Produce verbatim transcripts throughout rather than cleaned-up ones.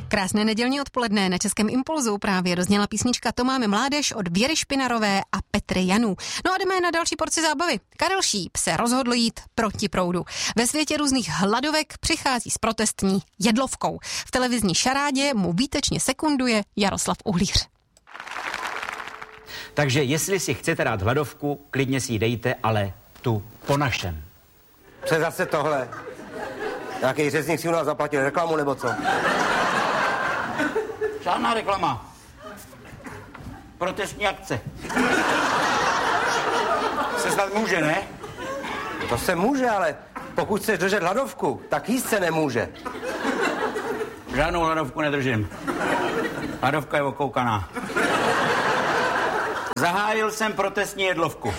Krásné nedělní odpoledne. Na Českém Impulzu právě dozněla písnička To máme mládež od Věry Špinarové a Petry Janů. No a jdeme na další porci zábavy. Karel Šíp se rozhodl jít proti proudu. Ve světě různých hladovek přichází s protestní jedlovkou. V televizní šarádě mu výtečně sekunduje Jaroslav Uhlíř. Takže jestli si chcete dát hladovku, klidně si ji dejte, ale tu po našem. Co je zase tohle? Nějaký řezník si u nás zaplatil reklamu, nebo co? Žádná reklama. Protestní akce. Se snad může, ne? To se může, ale pokud chceš držet hladovku, tak jíst se nemůže. Žádnou hladovku nedržím. Hladovka je okoukaná. Zahájil jsem protestní jedlovku.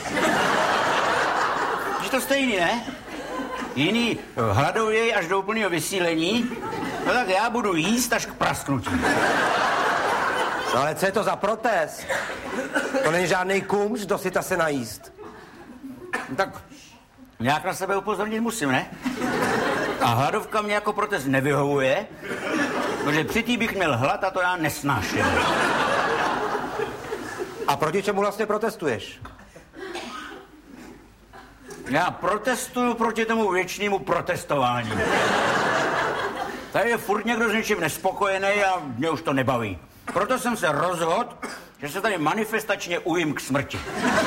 Je to stejný, ne? Jiný hladověj až do úplného vysílení, no tak já budu jíst až k prasknutí. No ale co je to za protest? To není žádný kumš, dosyta se najíst. Tak nějak na sebe upozornit musím, ne? A hladovka mě jako protest nevyhovuje, protože při tý bych měl hlad a to já nesnáším. A proti čemu vlastně protestuješ? Já protestuju proti tomu věčnému protestování. Tady je furt někdo s něčím nespokojený a mě už to nebaví. Proto jsem se rozhodl, že se tady manifestačně ujím k smrti.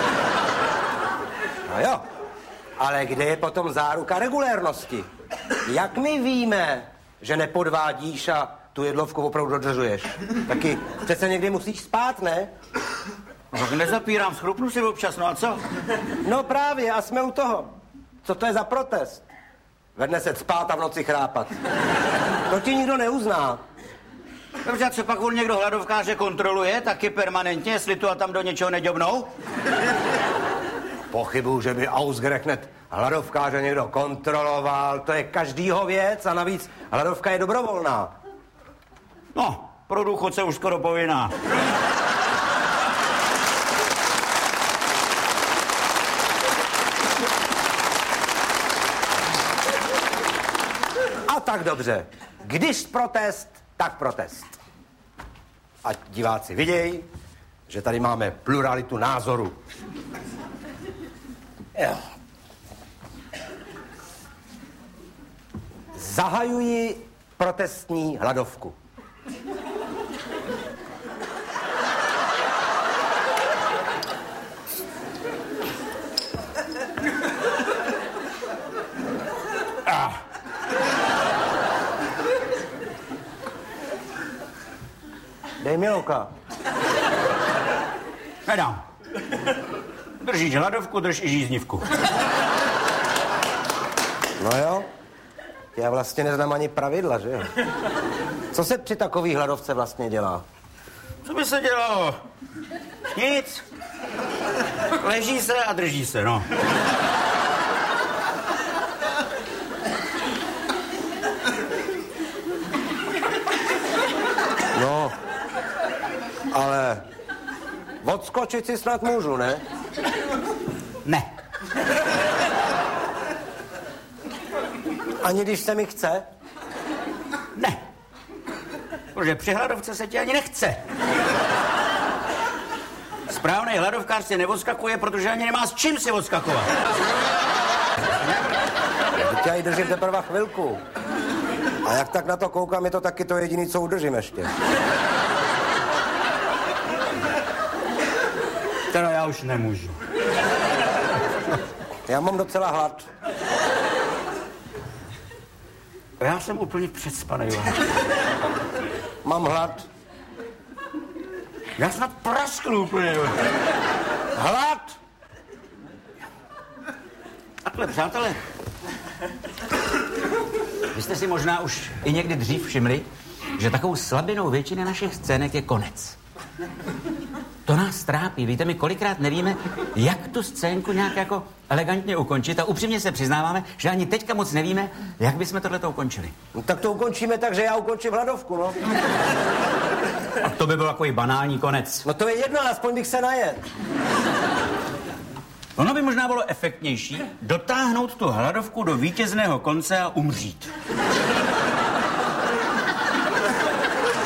No jo, ale kde je potom záruka regulérnosti? Jak my víme, že nepodvádíš a tu jedlovku opravdu dodržuješ? Taky přece někdy musíš spát, ne? No tak nezapírám, schrupnu si občas, no a co? No právě, a jsme u toho. Co to je za protest? Ve dne se spát a v noci chrápat. To ti nikdo neuzná. Dobře, a co pak on někdo hladovkáře kontroluje, taky permanentně, jestli tu a tam do něčeho neďobnou? Pochybuju, že by Ausgerechnet hladovkáře někdo kontroloval. To je každýho věc a navíc hladovka je dobrovolná. No, pro důchodce už skoro povinná. A tak dobře. Když protest, tak protest. Ať diváci vidějí, že tady máme pluralitu názoru. Jo. Zahajuji protestní hladovku. Ah. Dej mi oka. Nedám. Držíš hladovku, drž i žíznivku. No jo, já vlastně neznám ani pravidla, že jo? Co se při takový hladovce vlastně dělá? Co by se dělalo? Nic. Leží se a drží se, no. No, ale odskočit si snad můžu, ne? Ne. Ani když se mi chce? Ne. Protože při hladovce se ti ani nechce. Správný hladovkář si neodskakuje, protože ani nemá s čím si odskakovat. Teď já ji držím teprve chvilku. A jak tak na to koukám, je to taky to jediné, co udržím ještě. Teda já už nemůžu. Já mám docela hlad. Já jsem úplně předspanej. Mám hlad. Já snad prasknu úplně. Hlad! Takhle, přátelé. Vy jste si možná už i někdy dřív všimli, že takovou slabinou většiny našich scének je konec. To nás trápí. Víte, my kolikrát nevíme, jak tu scénku nějak jako elegantně ukončit a upřímně se přiznáváme, že ani teďka moc nevíme, jak bychom tohleto ukončili. No, tak to ukončíme tak, že já ukončím hladovku, no. A to by byl takový banální konec. No to je jedno, aspoň bych se najet. Ono by možná bylo efektnější dotáhnout tu hladovku do vítězného konce a umřít.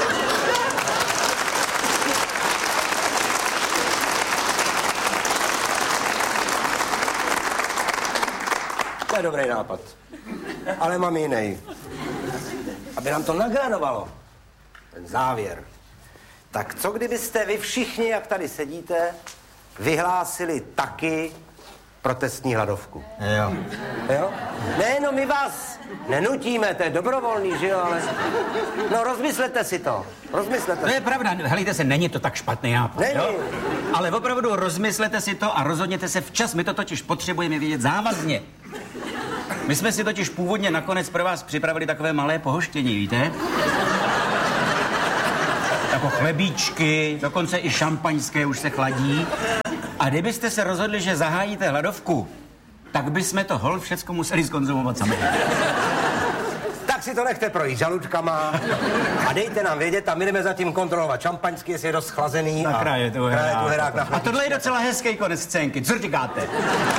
To je dobrý nápad. Ale mám jiný. Aby nám to nagradovalo. Ten závěr. Tak co kdybyste vy všichni, jak tady sedíte, vyhlásili taky protestní hladovku? Jo. Jo? Ne, no my vás nenutíme, to je dobrovolný, že jo, ale... No rozmyslete si to, rozmyslete To si. je pravda, helejte se, není to tak špatný nápad, Není. jo? Ale opravdu rozmyslete si to a rozhodněte se včas, my to totiž potřebujeme vidět závazně. My jsme si totiž původně nakonec pro vás připravili takové malé pohoštění, víte? Jako chlebíčky, dokonce i šampaňské už se chladí. A kdybyste se rozhodli, že zahájíte hladovku, tak bychom to hol všecko museli zkonzumovat sami. Tak si to nechte projít žaludkama a dejte nám vědět a my jdeme zatím kontrolovat šampaňský, jestli je dost chlazený Tak a kraje tu kraje tu herák na A chlebíčky. tohle je docela hezký konec scénky, co říkáte?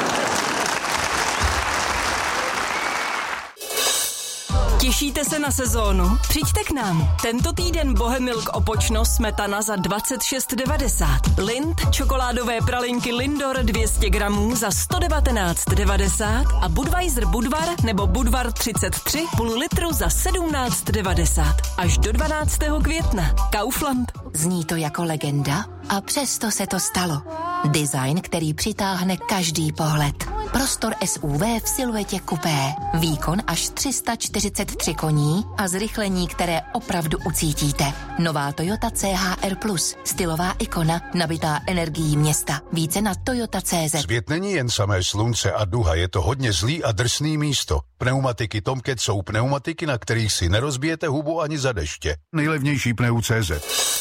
Těšíte se na sezónu? Přijďte k nám. Tento týden Bohemilk Opočno smetana za dvacet šest devadesát. Lind čokoládové pralinky Lindor dvě stě gramů za sto devatenáct devadesát a Budweiser Budvar nebo Budvar třicet tři půl litru za sedmnáct devadesát. Až do dvanáctého května. Kaufland. Zní to jako legenda a přesto se to stalo. Design, který přitáhne každý pohled. Prostor S U V v siluetě kupé. Výkon až tři sta čtyřicet tři koní a zrychlení, které opravdu ucítíte. Nová Toyota C H R plus. Stylová ikona, nabitá energií města. Více na toyota tečka cé zet. Svět není jen samé slunce a duha, je to hodně zlý a drsný místo. Pneumatiky Tomcat jsou pneumatiky, na kterých si nerozbijete hubu ani za deště. Nejlevnější pneu tečka cé zet.